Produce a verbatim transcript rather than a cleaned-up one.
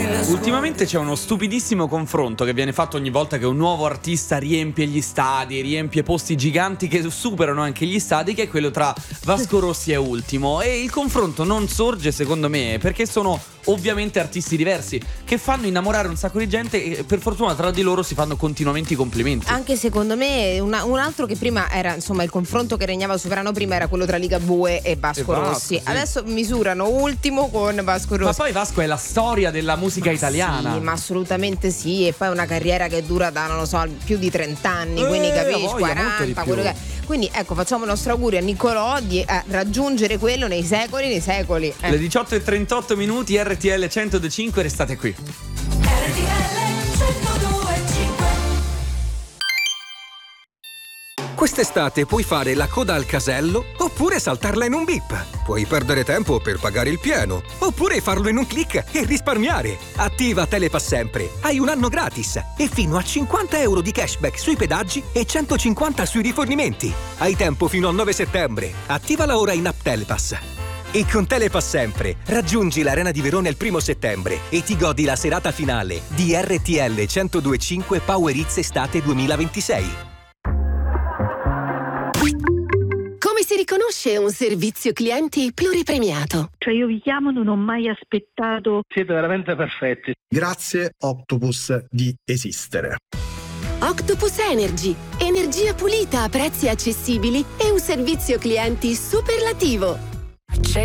Ultimamente c'è uno stupidissimo confronto che viene fatto ogni volta che un nuovo artista riempie gli stadi, riempie posti giganti che superano anche gli stadi, che è quello tra Vasco Rossi e Ultimo. E il confronto non sorge, secondo me, perché sono ovviamente artisti diversi che fanno innamorare un sacco di gente e per fortuna tra di loro si fanno continuamente i complimenti. Anche secondo me una, un altro che prima era, insomma, il confronto che regnava sovrano prima era quello tra Ligabue e Vasco, E Vasco, Rossi. sì. Adesso misurano Ultimo con Vasco Rossi. Ma poi Vasco è la storia della musica Ma italiana. Sì, ma assolutamente sì. E poi una carriera che dura da, non lo so, più di trenta anni, Eh, quindi a capisci, voglia, molto di quaranta, più. quello che è. Quindi ecco, facciamo il nostro augurio a Niccolò di eh, raggiungere quello nei secoli, nei secoli. Eh. Le diciotto e trentotto minuti, R T L centodue e cinque, restate qui. Quest'estate puoi fare la coda al casello oppure saltarla in un bip. Puoi perdere tempo per pagare il pieno oppure farlo in un click e risparmiare. Attiva Telepass Sempre. Hai un anno gratis e fino a cinquanta euro di cashback sui pedaggi e centocinquanta sui rifornimenti. Hai tempo fino al nove settembre. Attivala ora in app Telepass. E con Telepass Sempre raggiungi l'Arena di Verona il primo settembre e ti godi la serata finale di R T L centodue e cinque Power Hits Estate duemilaventisei. Come si riconosce un servizio clienti pluripremiato? Cioè io vi chiamo, non ho mai aspettato. Siete veramente perfetti. Grazie Octopus di esistere. Octopus Energy. Energia pulita a prezzi accessibili e un servizio clienti superlativo.